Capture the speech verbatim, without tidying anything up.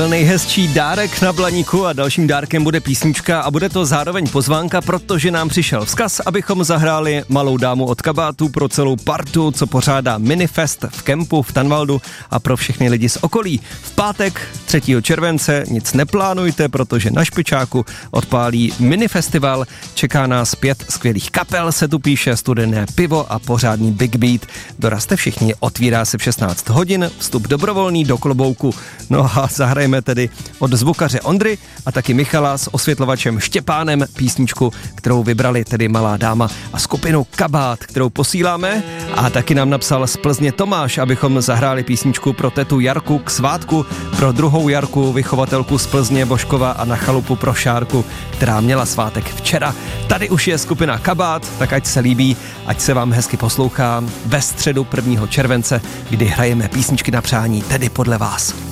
Nejhezčí dárek na Blaníku a dalším dárkem bude písnička a bude to zároveň pozvánka, protože nám přišel vzkaz, abychom zahráli Malou dámu od kabátu pro celou partu, co pořádá Minifest v kempu v Tanvaldu a pro všechny lidi z okolí. V pátek třetího července nic neplánujte, protože na Špičáku odpálí minifestival, čeká nás pět skvělých kapel, se tu píše, studené pivo a pořádný big beat. Dorazte všichni, otvírá se v šestnáct hodin, vstup dobrovolný do klobouku. No a zahrajeme tedy od zvukaře Ondry a taky Michala s osvětlovačem Štěpánem písničku, kterou vybrali tedy Malá dáma a skupinu Kabát, kterou posíláme, a taky nám napsal z Plzně Tomáš, abychom zahráli písničku pro tetu Jarku k svátku, pro druhou Jarku, vychovatelku z Plzně Božkova a na chalupu pro Šárku, která měla svátek včera. Tady už je skupina Kabát, tak ať se líbí, ať se vám hezky poslouchá ve středu prvního července, kdy hrajeme písničky na přání, tedy podle vás.